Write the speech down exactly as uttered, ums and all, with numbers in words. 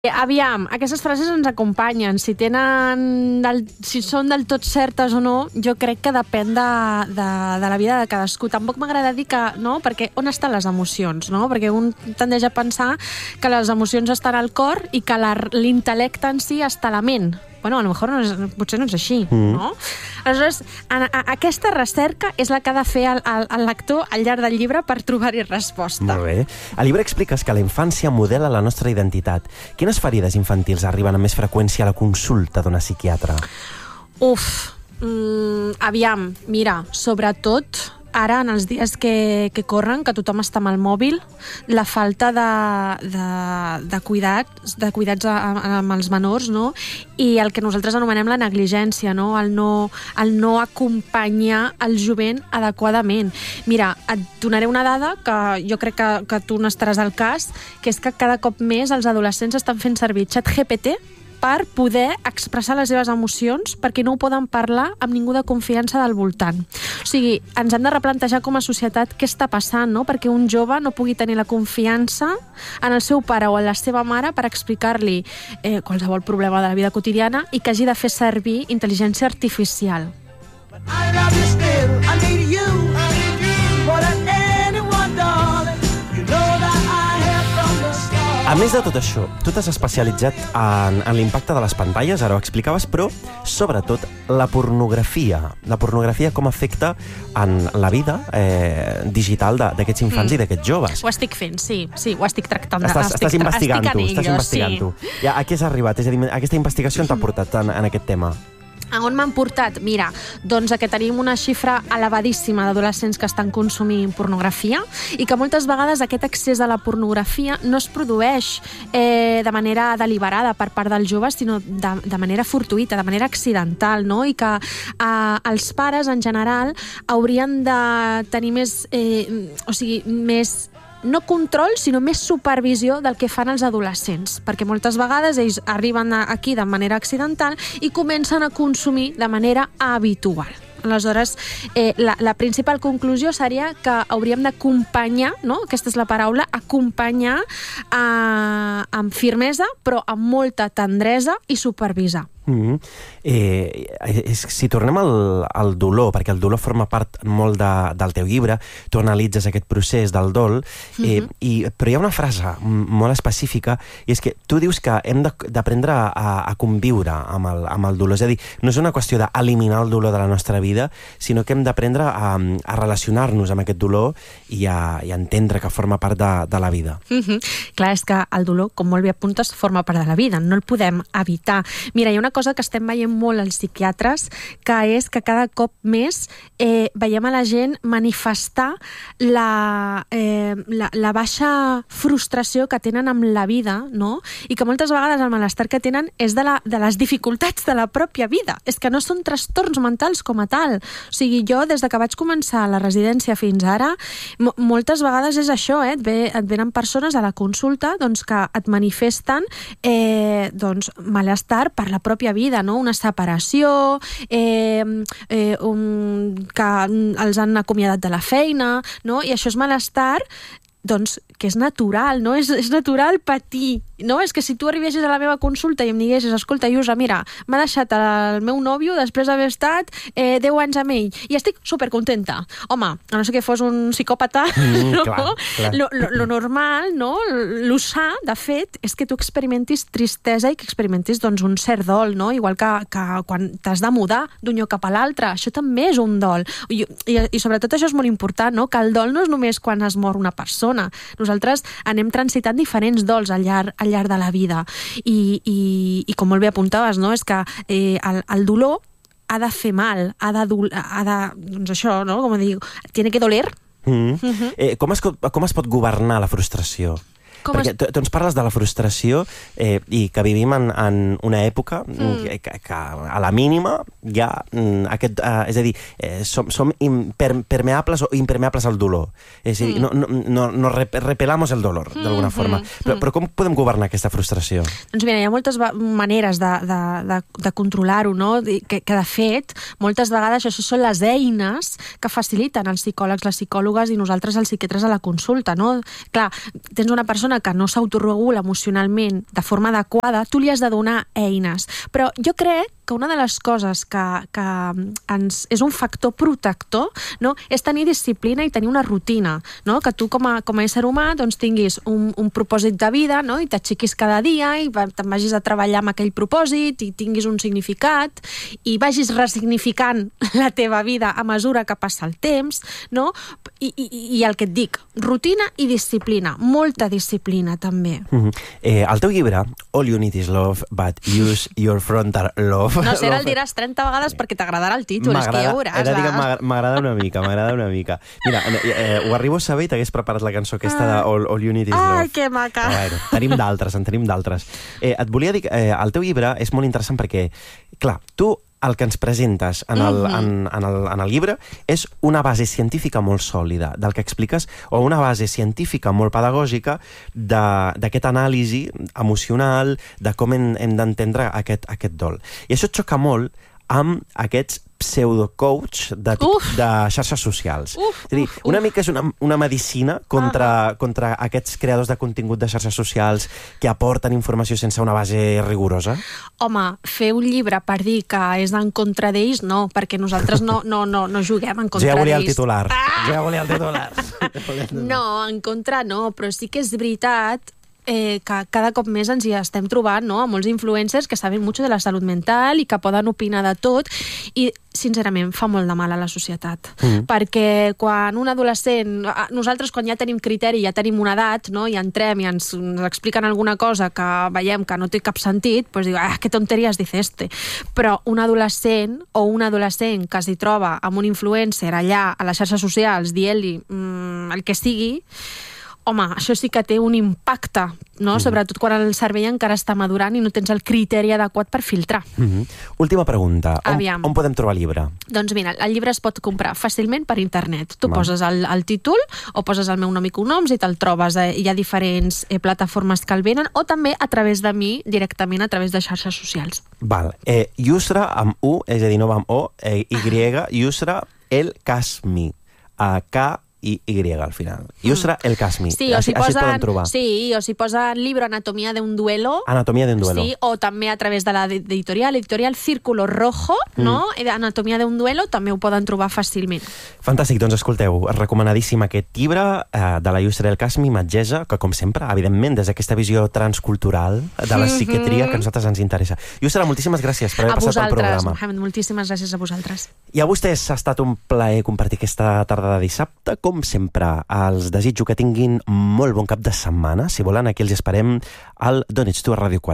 Aviam, aquestes frases ens acompanyen. Si tenen del, si són del tot certes o no, jo crec que depèn de, de, de la vida de cadascú. Tampoc m'agrada dir que, no? Perquè on estan les emocions, no? Perquè un tendeix a pensar que les emocions estan al cor i que l'intel·lecte en si està a la ment. Bueno, a lo mejor no és, potser no és així, mm. no? Aleshores, a, a, aquesta recerca és la que ha de fer el, el, el lector al llarg del llibre per trobar-hi resposta. Molt bé. Al llibre expliques que la infància modela la nostra identitat. Quines ferides infantils arriben amb més freqüència a la consulta d'una psiquiatra? Uf, mm, aviam, mira, sobretot ara, en els dies que, que corren, que tothom està amb el mòbil, la falta de, de, de cuidats, de cuidats a, a, amb els menors, no? I el que nosaltres anomenem la negligència, no? El no, el no acompanyar el jovent adequadament. Mira, et donaré una dada que jo crec que, que tu n'estaràs al cas, que és que cada cop més els adolescents estan fent servir ChatGPT per poder expressar les seves emocions perquè no ho poden parlar amb ningú de confiança del voltant. O sigui, ens hem de replantejar com a societat què està passant, no? Perquè un jove no pugui tenir la confiança en el seu pare o en la seva mare per explicar-li eh, qualsevol problema de la vida quotidiana i que hagi de fer servir intel·ligència artificial. I love you still, I need you, I need you, more than anyone, darling. You know that I have from the start. A més de tot això, tu t'has especialitzat en, en l'impacte de les pantalles, ara ho explicaves, però sobretot la pornografia. La pornografia com afecta en la vida eh, digital d'aquests infants mm. i d'aquests joves. Ho estic fent, sí, sí, ho estic tractant. Estàs, estic, estàs investigant-ho, estàs investigant-ho. Sí. Ja, a què has arribat? És a dir, aquesta investigació on t'ha portat en, en aquest tema? A on m'han portat? Mira, doncs que tenim una xifra elevadíssima d'adolescents que estan consumint pornografia i que moltes vegades aquest accés a la pornografia no es produeix eh, de manera deliberada per part dels joves, sinó de, de manera fortuïta, de manera accidental, no? I que eh, els pares, en general, haurien de tenir més, eh, o sigui, més no control, sinó més supervisió del que fan els adolescents, perquè moltes vegades ells arriben aquí de manera accidental i comencen a consumir de manera habitual. Aleshores, eh, la, la principal conclusió seria que hauríem d'acompanyar, no? Aquesta és la paraula, acompanyar eh, amb firmesa, però amb molta tendresa i supervisar. Mm-hmm. eh, és, si tornem al, al dolor, perquè el dolor forma part molt de, del teu llibre, tu analitzes aquest procés del dol, eh, mm-hmm. i, però hi ha una frase molt específica, i és que tu dius que hem d'aprendre a, a conviure amb el, amb el dolor, és a dir, no és una qüestió d'eliminar el dolor de la nostra vida, sinó que hem d'aprendre a, a relacionar-nos amb aquest dolor i a, i a entendre que forma part de, de la vida. Mm-hmm. Clar, és que el dolor, com molt bé apuntes, forma part de la vida, no el podem evitar. Mira, hi ha una cosa que estem veient molt els psiquiatres, que és que cada cop més eh, veiem a la gent manifestar la, eh, la, la baixa frustració que tenen amb la vida, no? I que moltes vegades el malestar que tenen és de, la, de les dificultats de la pròpia vida. És que no són trastorns mentals com a tal. O sigui, jo, des de que vaig començar la residència fins ara, m- moltes vegades és això, eh? Et, ve, et venen persones a la consulta doncs, que et manifesten eh, doncs, malestar per la pròpia vida, no? Una separació, eh, eh, un, que els han acomiadat de la feina, no? I això és malestar doncs, que és natural, no? És, és natural patir, no? És que si tu arribessis a la meva consulta i em diguessis, escolta, Iusa, mira, m'ha deixat el meu nòvio després d'haver estat eh, deu anys amb ell i estic supercontenta. Home, a no ser que fos un psicòpata, mm, no? Clar, clar. Lo, lo, lo normal, no? Lo sa, de fet, és que tu experimentis tristesa i que experimentis doncs, un cert dol, no? Igual que, que quan t'has de mudar d'un lloc cap a l'altre. Això també és un dol. I, i, i sobretot això és molt important, no? Que el dol no és només quan es mor una persona. Nosaltres anem transitant diferents dols al llarg, al llarg de la vida i, i, i com molt bé apuntaves, no? És que eh, el, el dolor ha de fer mal, ha de, ha de doncs això, no? Com dic, tiene que doler. Mm. Mm-hmm. eh, com, es, com es pot governar la frustració? Com Perquè es... tu, tu ens parles de la frustració eh, i que vivim en, en una època mm. que, que a la mínima ja mm, aquest, eh, és a dir, eh, som, som imper, permeables o impermeables al dolor. És a dir, mm. no, no, no repelamos el dolor, mm, d'alguna mm, forma. Mm. Però, però com podem governar aquesta frustració? Doncs mira, hi ha moltes maneres de, de, de, de controlar-ho, no? Que, que de fet, moltes vegades això són les eines que faciliten els psicòlegs, les psicòlogues i nosaltres els psiquiatres a la consulta, no? Clar, tens una persona persona que no s'autoregula emocionalment de forma adequada, tu li has de donar eines. Però jo crec que una de les coses que, que ens, és un factor protector, no? És tenir disciplina i tenir una rutina, no? Que tu com a, com a ésser humà doncs, tinguis un, un propòsit de vida, no? I t'aixequis cada dia i te'n vagis a treballar amb aquell propòsit i tinguis un significat i vagis resignificant la teva vida a mesura que passa el temps, no? I, i, i el que et dic, rutina i disciplina, molta disciplina també. Mm-hmm. eh, el teu llibre, All You Need Is Love, But Use Your Frontal Love. No sé, el diràs trenta vegades perquè t'agradarà el títol, és que ja veuràs. Era dir que m'agrada una mica, m'agrada una mica. Mira, eh, ho arribo a saber i t'hagués preparat la cançó aquesta de All, All You Need Is Love. Ai, que maca! Bueno, tenim d'altres, en tenim d'altres. Eh, et volia dir que eh, el teu llibre és molt interessant perquè, clar, tu el que ens presentes en el, en, en, el, en el llibre és una base científica molt sòlida del que expliques, o una base científica molt pedagògica d'aquesta anàlisi emocional, de com hem, hem d'entendre aquest, aquest dol. I això xoca molt amb aquests pseudo-coach de, de xarxes socials. Uf, és a dir, uf, una uf. mica és una, una medicina contra, uh -huh. contra aquests creadors de contingut de xarxes socials que aporten informació sense una base rigorosa? Home, fer un llibre per dir que és en contra d'ells, no, perquè nosaltres no, no, no, no juguem en contra d'ells. Jo ja volia el titular. Ah! Jo ja volia el titular. No, en contra no, però sí que és veritat Eh, que cada cop més ens hi estem trobant, no? A molts influencers que saben mucho de la salut mental i que poden opinar de tot i, sincerament, fa molt de mal a la societat. Mm. Perquè quan un adolescent... Nosaltres, quan ja tenim criteri, ja tenim una edat, no? I entrem i ens, ens expliquen alguna cosa que veiem que no té cap sentit, doncs diu, ah, que tonteries dice este. Però un adolescent o un adolescent que s'hi troba amb un influencer allà a les xarxes socials dient-li mmm, el que sigui, home, això sí que té un impacte, no? Mm-hmm. Sobretot quan el cervell encara està madurant i no tens el criteri adequat per filtrar. Mm-hmm. Última pregunta. On, on podem trobar el llibre? Doncs mira, el llibre es pot comprar fàcilment per internet. Tu Va. poses el, el títol o poses el meu nom i cognoms i te'l trobes. Eh, hi ha diferents eh, plataformes que el venen, o també a través de mi, directament a través de xarxes socials. Val. Eh, Yusra amb U, és a dir, no amb O, eh, Y, Yusra El Kasmi. A K i Y al final. Yusra El Kasmi. Sí, o si posen, sí, o si posen libro Anatomía de un duelo. Anatomía de un duelo. Sí, o també a través de la editorial, editorial Círculo Rojo, mm. no? Anatomía de un duelo, també ho poden trobar fàcilment. Fantàstic, doncs escolteu, recomanadíssim aquest llibre eh, de la Yusra El Kasmi, metgessa, que com sempre, evidentment, des d'aquesta visió transcultural de la psiquiatria que a nosaltres ens interessa. Yusra, moltíssimes gràcies per haver a passat pel programa. A vosaltres, Mohamed, moltíssimes gràcies a vosaltres. I a vostès ha estat un plaer compartir aquesta tarda de dissabte. Com sempre, els desitjo que tinguin molt bon cap de setmana. Si volen, aquí els esperem al D'on ets tu a Ràdio quatre.